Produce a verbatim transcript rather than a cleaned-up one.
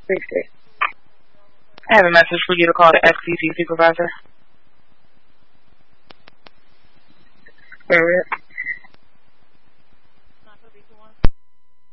sixty. I have a message for you to call the F C C supervisor. Alright.